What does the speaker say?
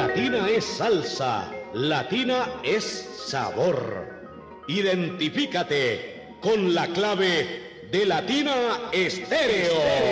Latina es salsa, Latina es sabor. Identifícate con la clave de Latina Estéreo.